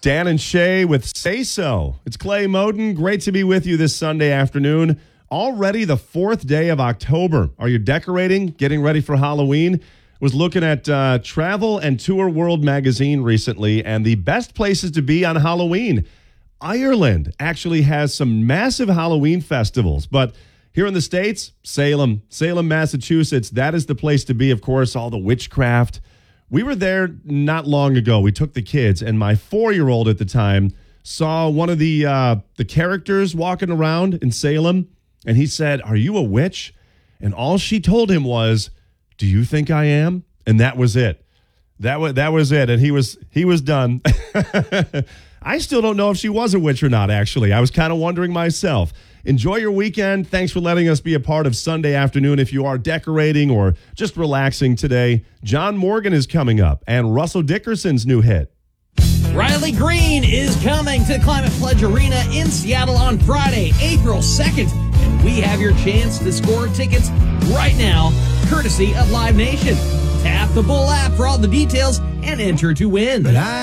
Dan and Shay with Say So. It's Clay Moden. Great to be with you this Sunday afternoon. Already the 4th day of October. Are you decorating? Getting ready for Halloween? Was looking at Travel and Tour World magazine recently, and the best places to be on Halloween. Ireland actually has some massive Halloween festivals, but here in the States, Salem, Massachusetts, that is the place to be, of course, all the witchcraft. We were there not long ago. We took the kids, and my 4-year-old at the time saw one of the characters walking around in Salem, and he said, "Are you a witch?" And all she told him was, "Do you think I am?" And that was it. That was it, and he was done. I still don't know if she was a witch or not, actually. I was kind of wondering myself. Enjoy your weekend. Thanks for letting us be a part of Sunday afternoon. If you are decorating or just relaxing today, John Morgan is coming up and Russell Dickerson's new hit. Riley Green is coming to Climate Pledge Arena in Seattle on Friday, April 2nd. And we have your chance to score tickets right now, courtesy of Live Nation. Tap the Bull app for all the details and enter to win.